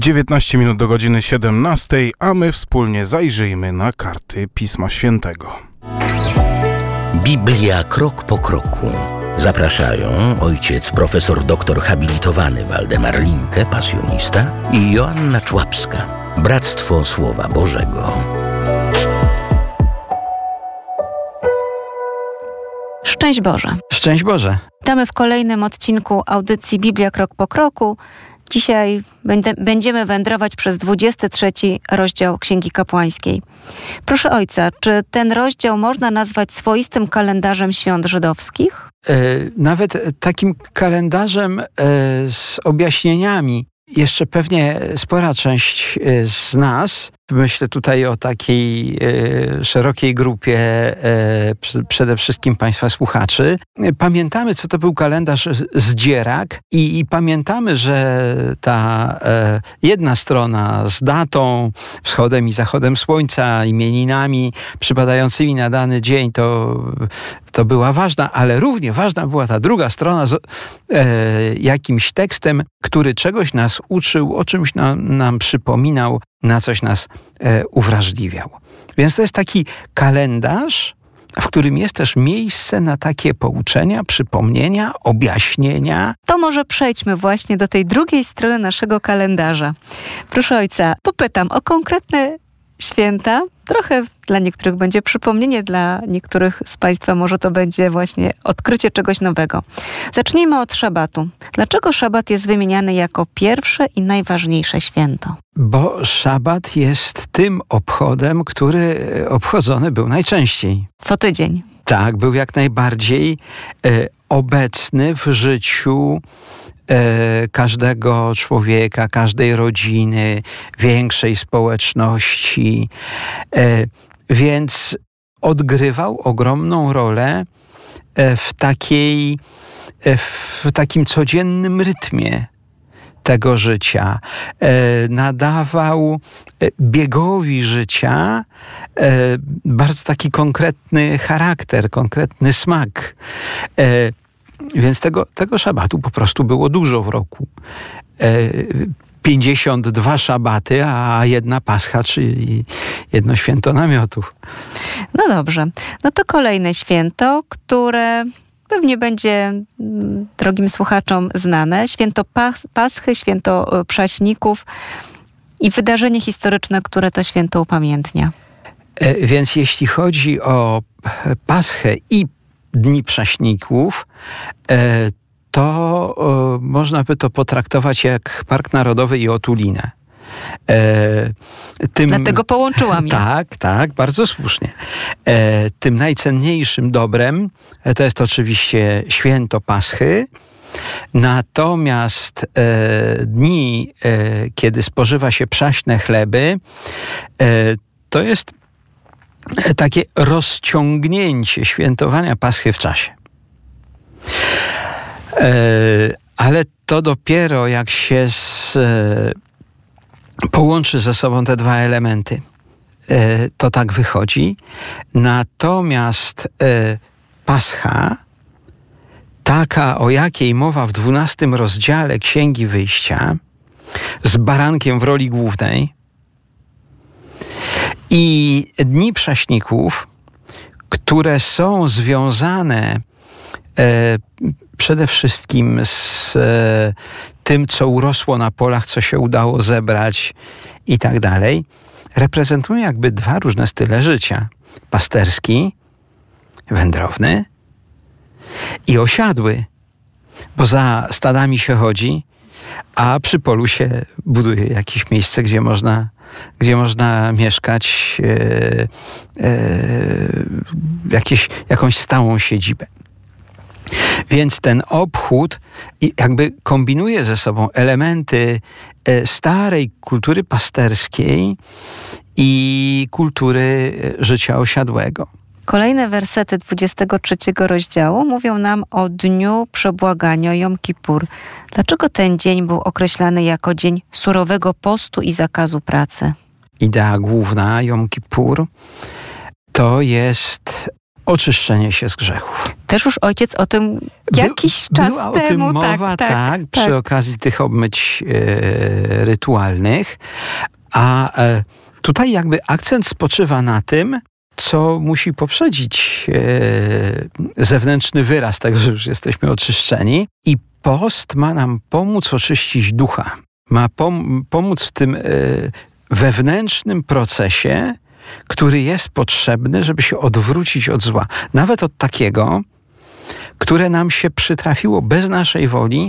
19 minut do godziny 17, a my wspólnie zajrzyjmy na karty Pisma Świętego. Biblia krok po kroku. Zapraszają ojciec profesor doktor habilitowany Waldemar Linke, pasjonista, i Joanna Człapska, Bractwo Słowa Bożego. Szczęść Boże. Szczęść Boże. Witamy w kolejnym odcinku audycji Biblia krok po kroku. Dzisiaj będziemy wędrować przez 23 rozdział Księgi Kapłańskiej. Proszę ojca, czy ten rozdział można nazwać swoistym kalendarzem świąt żydowskich? Nawet takim kalendarzem z objaśnieniami. Jeszcze pewnie spora część z nas, myślę tutaj o takiej szerokiej grupie, przede wszystkim Państwa słuchaczy, pamiętamy, co to był kalendarz zdzierak i pamiętamy, że ta jedna strona z datą, wschodem i zachodem słońca, imieninami przypadającymi na dany dzień, to była ważna, ale równie ważna była ta druga strona z jakimś tekstem, który czegoś nas uczył, o czymś nam przypominał, na coś nas uwrażliwiał. Więc to jest taki kalendarz, w którym jest też miejsce na takie pouczenia, przypomnienia, objaśnienia. To może przejdźmy właśnie do tej drugiej strony naszego kalendarza. Proszę ojca, popytam o konkretne święta. Trochę dla niektórych będzie przypomnienie, dla niektórych z Państwa może to będzie właśnie odkrycie czegoś nowego. Zacznijmy od szabatu. Dlaczego szabat jest wymieniany jako pierwsze i najważniejsze święto? Bo szabat jest tym obchodem, który obchodzony był najczęściej. Co tydzień. Tak, był jak najbardziej obecny w życiu każdego człowieka, każdej rodziny, większej społeczności. Więc odgrywał ogromną rolę w takim codziennym rytmie tego życia. Nadawał biegowi życia bardzo taki konkretny charakter, konkretny smak. Więc tego szabatu po prostu było dużo w roku. 52 szabaty, a jedna Pascha, czyli jedno święto namiotów. No dobrze. No to kolejne święto, które pewnie będzie drogim słuchaczom znane. Święto Paschy, święto Prześników i wydarzenie historyczne, które to święto upamiętnia. Więc jeśli chodzi o Paschę i Dni Prześników, to można by to potraktować jak Park Narodowy i Otulinę. Dlatego połączyłam je. Tak, bardzo słusznie. Tym najcenniejszym dobrem to jest oczywiście święto Paschy, natomiast dni, kiedy spożywa się przaśne chleby, to jest takie rozciągnięcie świętowania Paschy w czasie. Ale to dopiero jak się połączy ze sobą te dwa elementy, to tak wychodzi. Natomiast Pascha, taka o jakiej mowa w 12 rozdziale Księgi Wyjścia, z barankiem w roli głównej, i Dni Prześników, które są związane przede wszystkim z tym, co urosło na polach, co się udało zebrać i tak dalej, reprezentują jakby dwa różne style życia. Pasterski, wędrowny i osiadły, bo za stadami się chodzi, a przy polu się buduje jakieś miejsce, gdzie można mieszkać, jakąś stałą siedzibę. Więc ten obchód jakby kombinuje ze sobą elementy starej kultury pasterskiej i kultury życia osiadłego. Kolejne wersety 23 rozdziału mówią nam o dniu przebłagania Jom Kippur. Dlaczego ten dzień był określany jako dzień surowego postu i zakazu pracy? Idea główna Jom Kippur to jest oczyszczenie się z grzechów. Też już ojciec o tym jakiś czas była temu. O tym mowa, tak, przy okazji tych obmyć rytualnych. A tutaj jakby akcent spoczywa na tym, co musi poprzedzić zewnętrzny wyraz tego, że już jesteśmy oczyszczeni. I post ma nam pomóc oczyścić ducha. Ma pomóc w tym wewnętrznym procesie, który jest potrzebny, żeby się odwrócić od zła. Nawet od takiego, które nam się przytrafiło bez naszej woli,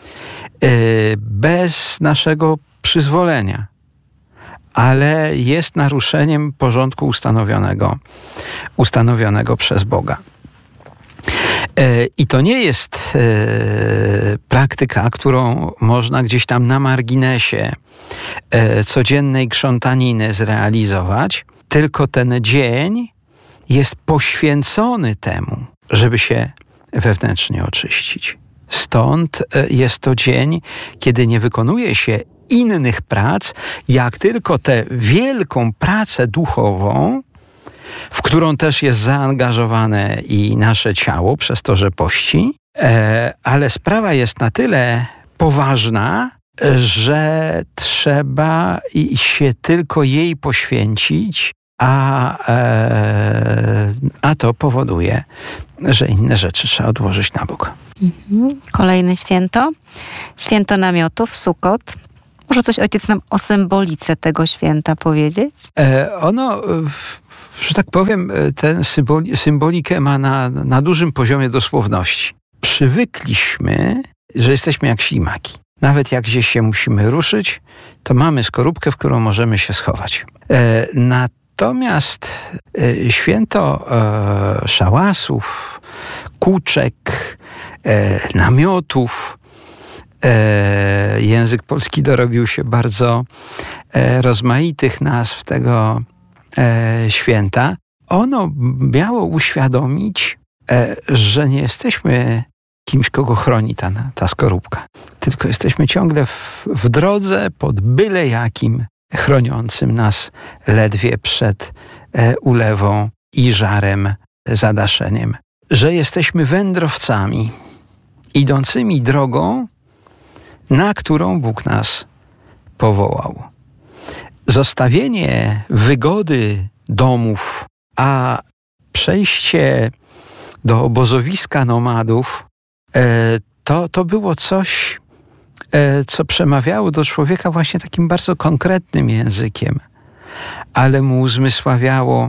bez naszego przyzwolenia, ale jest naruszeniem porządku ustanowionego przez Boga. I to nie jest praktyka, którą można gdzieś tam na marginesie codziennej krzątaniny zrealizować, tylko ten dzień jest poświęcony temu, żeby się wewnętrznie oczyścić. Stąd jest to dzień, kiedy nie wykonuje się innych prac, jak tylko tę wielką pracę duchową, w którą też jest zaangażowane i nasze ciało przez to, że pości, ale sprawa jest na tyle poważna, że trzeba się tylko jej poświęcić, a to powoduje, że inne rzeczy trzeba odłożyć na bok. Kolejne święto. Święto namiotów, Sukot. Może coś ojciec nam o symbolice tego święta powiedzieć? Ono, że tak powiem, tę symbolikę ma na dużym poziomie dosłowności. Przywykliśmy, że jesteśmy jak ślimaki. Nawet jak gdzieś się musimy ruszyć, to mamy skorupkę, w którą możemy się schować. Natomiast święto szałasów, kuczek, namiotów, język polski dorobił się bardzo rozmaitych nazw tego święta. Ono miało uświadomić, że nie jesteśmy kimś, kogo chroni ta skorupka, tylko jesteśmy ciągle w drodze pod byle jakim chroniącym nas ledwie przed ulewą i żarem, zadaszeniem. Że jesteśmy wędrowcami idącymi drogą, na którą Bóg nas powołał. Zostawienie wygody domów, a przejście do obozowiska nomadów, to było coś, co przemawiało do człowieka właśnie takim bardzo konkretnym językiem, ale mu uzmysławiało,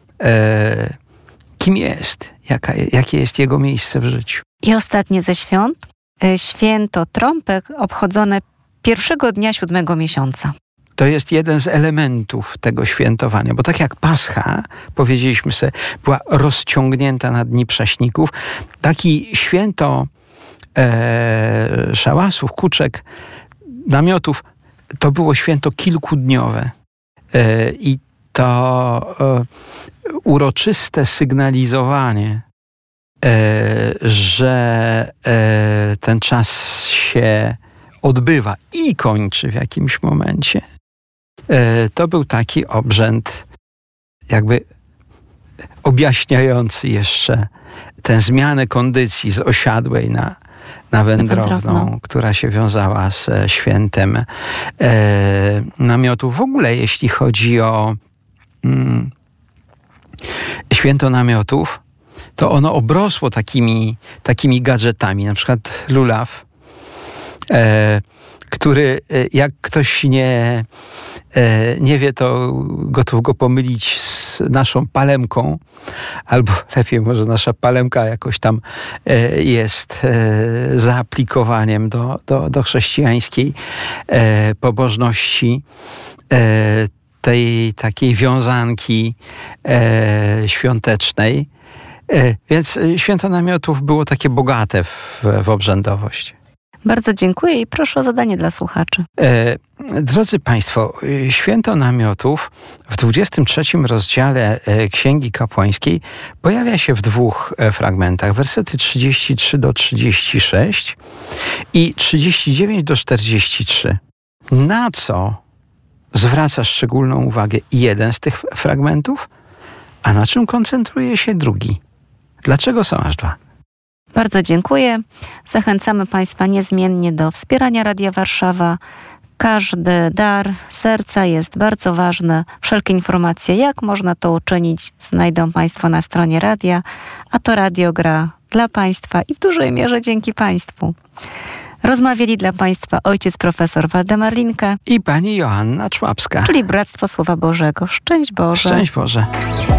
kim jest, jakie jest jego miejsce w życiu. I ostatnie ze świąt, święto trąbek obchodzone pierwszego dnia 7 miesiąca. To jest jeden z elementów tego świętowania, bo tak jak Pascha, powiedzieliśmy sobie, była rozciągnięta na dni prześników, taki święto szałasów, kuczek, namiotów, to było święto kilkudniowe. I to uroczyste sygnalizowanie, że ten czas się odbywa i kończy w jakimś momencie, to był taki obrzęd jakby objaśniający jeszcze tę zmianę kondycji z osiadłej na wędrowną, która się wiązała ze świętem namiotu. W ogóle jeśli chodzi o święto namiotów, to ono obrosło takimi gadżetami, na przykład lulaw, który jak ktoś nie wie, to gotów go pomylić z naszą palemką, albo lepiej może nasza palemka jakoś tam jest zaaplikowaniem do chrześcijańskiej pobożności, tej takiej wiązanki świątecznej. Więc święto namiotów było takie bogate w obrzędowość. Bardzo dziękuję i proszę o zadanie dla słuchaczy. Drodzy Państwo, święto namiotów w 23 rozdziale Księgi Kapłańskiej pojawia się w 2 fragmentach. Wersety 33 do 36 i 39 do 43. Na co zwraca szczególną uwagę jeden z tych fragmentów, a na czym koncentruje się drugi? Dlaczego są aż 2? Bardzo dziękuję. Zachęcamy Państwa niezmiennie do wspierania Radia Warszawa. Każdy dar serca jest bardzo ważny. Wszelkie informacje, jak można to uczynić, znajdą Państwo na stronie radia, a to radio gra dla Państwa i w dużej mierze dzięki Państwu. Rozmawiali dla Państwa ojciec profesor Waldemar Linke i pani Joanna Człapska. Czyli Bractwo Słowa Bożego. Szczęść Boże. Szczęść Boże.